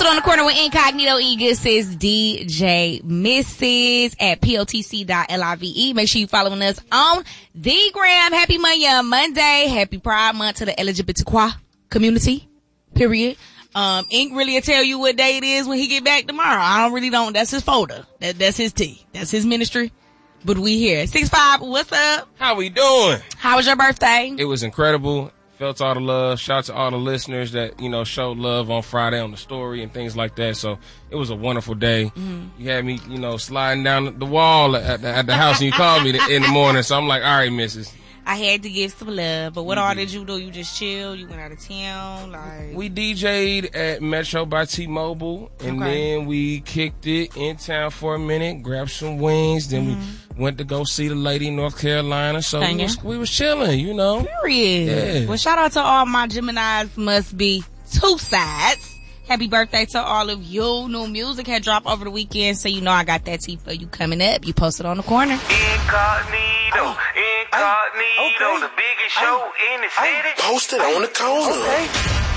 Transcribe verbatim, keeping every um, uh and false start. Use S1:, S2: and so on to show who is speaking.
S1: Posted on the corner with Incognito Eagle says D J Missus at P O T C dot L I V E. Make sure you following us on the gram. Happy Monday, Monday. Happy Pride Month to the L G B T Q community. Period. Um, Ink really will tell you what day it is when he get back tomorrow. I don't really don't. That's his folder. That, that's his tea. That's his ministry. But we here. six five, what's up?
S2: How we doing?
S1: How was your birthday?
S2: It was incredible. Felt all the love. Shout out to all the listeners that, you know, showed love on Friday on the story and things like that. So it was a wonderful day. Mm-hmm. You had me, you know, sliding down the wall at the, at the house and you called me in the morning. So I'm like, all right, missus
S1: I had to give some love. But what mm-hmm. all did you do? You just chilled? You went out of town? Like
S2: We D J'd at Metro by T-Mobile. And okay. then we kicked it in town for a minute, grabbed some wings. Then mm-hmm. we went to go see the lady in North Carolina. So we was, we was chilling, you know.
S1: Period. Yeah. Well, shout out to all my Geminis must be two sides. Happy birthday to all of you. New music had dropped over the weekend, so you know I got that tea for you coming up. You posted on the corner.
S3: Incognito, incognito, okay. The biggest show in the city.
S4: Posted on the corner. Okay.